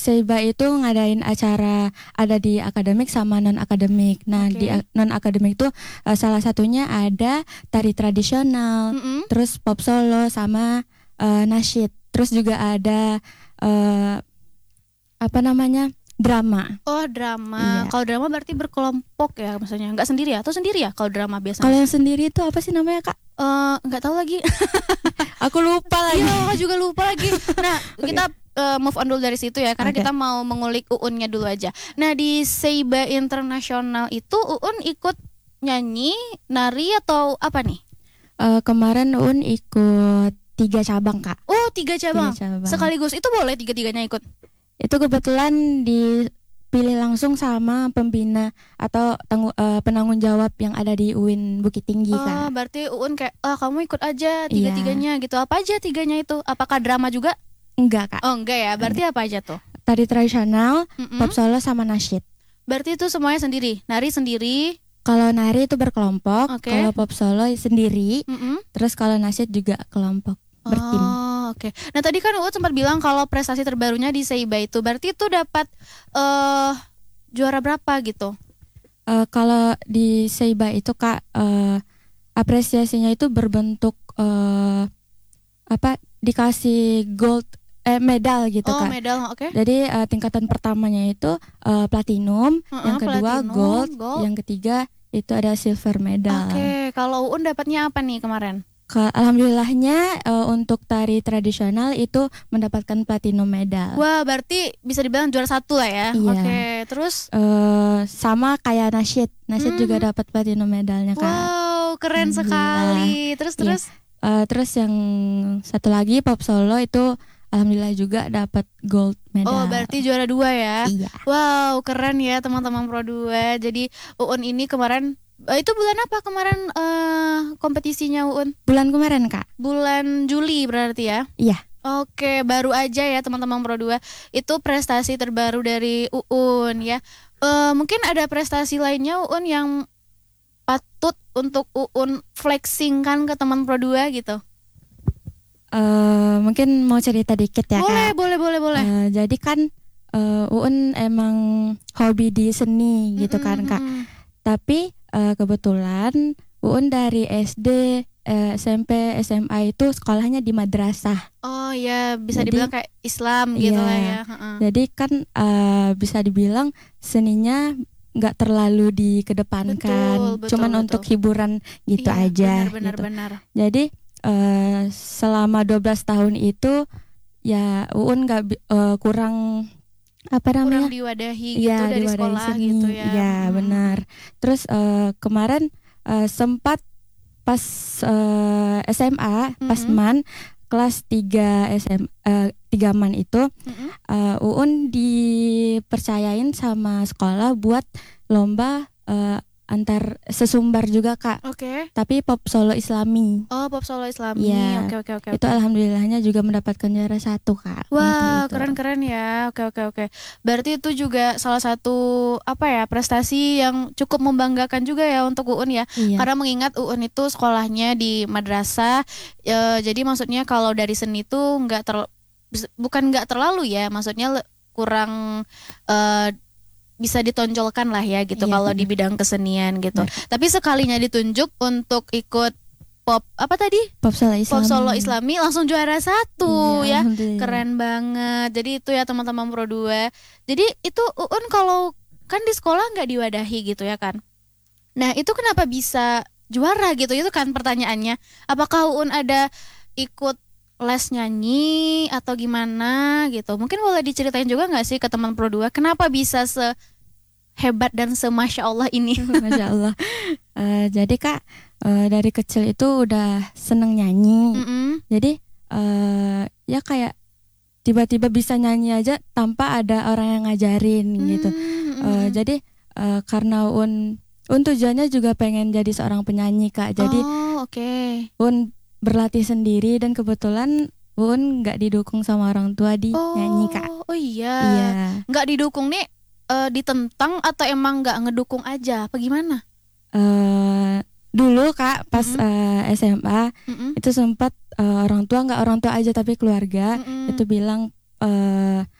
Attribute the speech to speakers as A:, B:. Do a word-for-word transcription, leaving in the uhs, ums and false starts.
A: Seiba itu ngadain acara ada di akademik sama non akademik. Nah
B: Oke.
A: di non akademik tuh uh, salah satunya ada tari tradisional,
B: Mm-mm.
A: terus pop solo sama uh, nasyid. Terus juga ada uh, apa namanya drama.
B: Oh drama.
A: Iya.
B: Kalau drama berarti berkelompok ya maksudnya. Nggak sendiri ya? Atau sendiri ya kalau drama biasanya?
A: Kalau yang sendiri itu apa sih namanya kak?
B: Eh, nggak tahu lagi.
A: Aku lupa lagi.
B: Iya, aku juga lupa lagi. Nah,
A: Oke.
B: kita uh, move on dulu dari situ ya, karena
A: Oke.
B: kita mau mengulik Uunnya dulu aja. Nah, di Seiba Internasional itu Uun ikut nyanyi, nari atau apa nih?
A: Uh, kemarin Un ikut tiga cabang kak.
B: Oh, tiga cabang.
A: Tiga cabang.
B: Sekaligus itu boleh tiga-tiganya ikut?
A: Itu kebetulan dipilih langsung sama pembina atau tanggu, uh, penanggung jawab yang ada di U I N Bukit Tinggi
B: Oh,
A: kak.
B: berarti Uun kayak, ah kamu ikut aja tiga-tiganya gitu. Apa aja tiganya itu? Apakah drama juga?
A: Enggak kak.
B: Oh, enggak ya. Berarti apa aja tuh?
A: Tari tradisional,
B: Mm-mm.
A: pop solo sama nasyid.
B: Berarti itu semuanya sendiri. Nari sendiri.
A: Kalau nari itu berkelompok,
B: Oke.
A: kalau pop solo sendiri,
B: Mm-mm.
A: terus kalau nasyid juga kelompok bertim.
B: Oh, oke. Nah, tadi kan Uut sempat bilang kalau prestasi terbarunya di Seiba itu berarti itu dapat eh juara berapa gitu?
A: Uh, kalau di Seiba itu kak uh, apresiasinya itu berbentuk uh, apa dikasih gold eh medal gitu
B: Oh,
A: kak.
B: medal, oke.
A: Jadi uh, tingkatan pertamanya itu uh, platinum,
B: Heeh,
A: yang kedua
B: platinum,
A: gold,
B: gold.
A: yang ketiga itu ada silver medal.
B: Oke, kalau Uun dapatnya apa nih kemarin?
A: Ke- Alhamdulillahnya uh, untuk tari tradisional itu mendapatkan platinum medal.
B: Wah, berarti bisa dibilang juara satu lah ya.
A: Iya.
B: Oke, terus
A: Uh, sama kayak nasyid, nasyid
B: Hmm.
A: juga dapat platinum medalnya kak.
B: wow, keren
A: Alhamdulillah.
B: sekali. Terus
A: Iya.
B: terus
A: Uh, terus yang satu lagi pop solo itu alhamdulillah juga dapat gold medal.
B: oh, berarti juara dua ya.
A: Iya.
B: Wow, keren ya teman-teman Pro dua. Jadi Uun ini kemarin eh, itu bulan apa kemarin eh, kompetisinya Uun?
A: Bulan kemarin kak.
B: Bulan Juli berarti ya?
A: Iya.
B: Oke, baru aja ya teman-teman Pro dua. Itu prestasi terbaru dari Uun ya. Eh, mungkin ada prestasi lainnya Uun yang patut untuk Uun flexingkan ke teman Pro dua gitu.
A: Uh, mungkin mau cerita dikit ya
B: boleh,
A: kak.
B: boleh, boleh, boleh.
A: Uh, jadi kan uh, Uun emang hobi di seni gitu
B: Mm-mm,
A: kan kak.
B: mm-mm.
A: Tapi uh, kebetulan Uun dari S D, eh, S M P, S M A itu sekolahnya di madrasah.
B: Oh ya, bisa
A: Jadi-
B: dibilang kayak Islam gitu
A: Iya.
B: lah ya. Heeh.
A: Jadi kan uh, bisa dibilang seninya nggak terlalu dikedepankan,
B: Betul, betul,
A: cuman
B: betul.
A: untuk hiburan gitu
B: Iya,
A: aja.
B: Benar, benar,
A: gitu.
B: benar.
A: Jadi uh, selama dua belas tahun itu ya Uun nggak bi- uh, kurang apa namanya?
B: Kurang diwadahi gitu
A: Iya,
B: dari
A: diwadahi
B: sekolah
A: seni.
B: gitu ya.
A: Iya,
B: Hmm.
A: benar. Terus uh, kemarin uh, sempat pas uh, S M A, pas
B: Mhm.
A: man kelas tiga S M uh, tiga man itu
B: Mm-mm.
A: uh, Uun dipercayain sama sekolah buat lomba uh, antar sesumbar juga kak,
B: Oke.
A: tapi pop solo Islami.
B: Oh, pop solo Islami.
A: Iya.
B: Oke, oke, oke.
A: Itu alhamdulillahnya juga mendapatkan juara satu kak.
B: Wah,
A: waktu itu.
B: keren-keren ya. Oke, oke, oke. Berarti itu juga salah satu apa ya, prestasi yang cukup membanggakan juga ya untuk Uun ya.
A: Iya.
B: Karena mengingat Uun itu sekolahnya di madrasah, e, jadi maksudnya kalau dari seni tuh nggak ter, bukan nggak terlalu ya, maksudnya le- kurang e, bisa ditonjolkan lah ya gitu
A: Iya,
B: kalau di
A: benar.
B: bidang kesenian gitu. Tapi sekalinya ditunjuk untuk ikut pop apa tadi?
A: Pop solo Islami.
B: Pop solo Islami langsung juara satu
A: Iya,
B: ya.
A: alhamdulillah.
B: Keren banget. Jadi itu ya teman-teman Pro dua. Jadi itu Uun kalau kan di sekolah nggak diwadahi gitu ya kan. Nah itu kenapa bisa juara gitu? Itu kan pertanyaannya. Apakah Uun ada ikut les nyanyi atau gimana gitu? Mungkin boleh diceritain juga nggak sih ke teman Pro dua kenapa bisa sehebat dan semasya Allah ini?
A: Masya Allah. Eh, jadi kak eh, dari kecil itu udah seneng nyanyi.
B: Mm-mm.
A: Jadi eh, ya kayak tiba-tiba bisa nyanyi aja tanpa ada orang yang ngajarin gitu.
B: Mm-mm.
A: Eh, jadi eh, karena Un Un tujuannya juga pengen jadi seorang penyanyi kak. Jadi
B: oh oke.
A: Un berlatih sendiri dan kebetulan Un nggak didukung sama orang tua di
B: Oh,
A: nyanyi kak.
B: oh iya.
A: Iya.
B: Nggak didukung nih eh, ditentang atau emang nggak ngedukung aja? Apa gimana?
A: Eh, dulu kak pas
B: Mm-mm.
A: eh, S M A
B: Mm-mm.
A: itu sempat eh, orang tua nggak orang tua aja tapi keluarga
B: Mm-mm.
A: itu bilang eh,